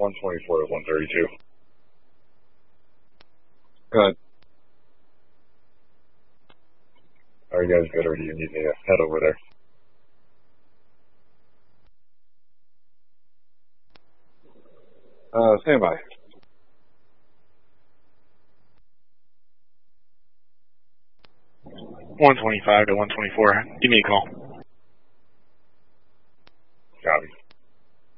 124 to 132. Good. Are you guys good, or do you need me to head over there? Stand by. 125 to 124. Give me a call.